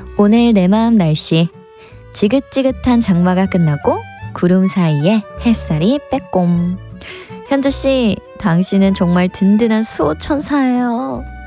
오늘 내 마음 날씨. 지긋지긋한 장마가 끝나고 구름 사이에 햇살이 빼꼼. 현주씨, 당신은 정말 든든한 수호천사예요.